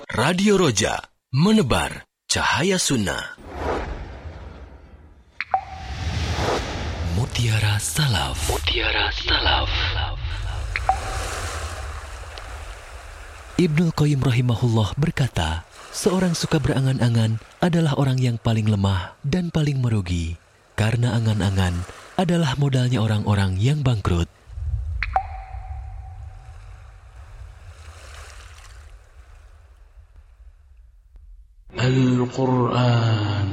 Radio Roja, menebar cahaya sunnah. Mutiara Salaf. Mutiara Salaf. Ibnul Qayyim rahimahullah berkata, seorang suka berangan-angan adalah orang yang paling lemah dan paling merugi, karena angan-angan adalah modalnya orang-orang yang bangkrut. Al-Quran